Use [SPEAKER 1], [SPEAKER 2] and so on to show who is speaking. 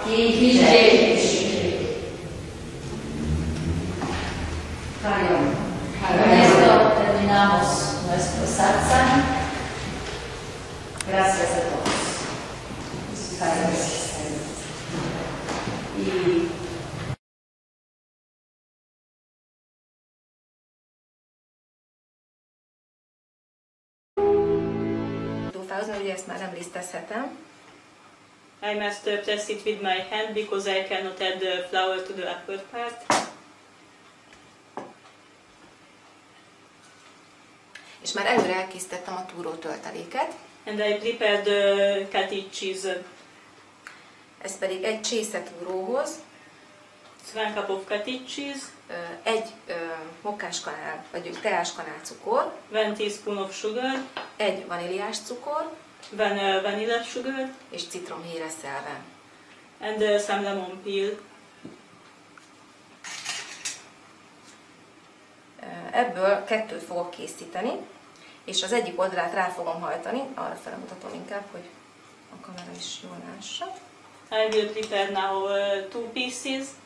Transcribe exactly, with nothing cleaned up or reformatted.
[SPEAKER 1] chi dice Con esto terminamos nuestro satsang. Gracias a todos. Gracias. Y
[SPEAKER 2] Tófáhozni, ugye ezt már nem lisztezhetem.
[SPEAKER 3] I must uh, press it with my hand because I cannot add the flour to the upper part.
[SPEAKER 2] És már előre elkészítettem a túró tölteléket.
[SPEAKER 3] And I prepared the cottage cheese.
[SPEAKER 2] Ez pedig egy csésze túróhoz,
[SPEAKER 3] One cup of cottage cheese.
[SPEAKER 2] egy mokkáskanál, vagy teáskanál cukor,
[SPEAKER 3] One teaspoon of sugar.
[SPEAKER 2] egy vaníliás cukor,
[SPEAKER 3] One uh, vanilla sugar.
[SPEAKER 2] és citromhéj reszelve.
[SPEAKER 3] And uh, some lemon peel.
[SPEAKER 2] Ebből kettőt fogok készíteni, és az egyik oldalát rá fogom hajtani, arra felmutatom inkább, hogy a kamera is jól lássa.
[SPEAKER 3] I will prepare now uh, two pieces.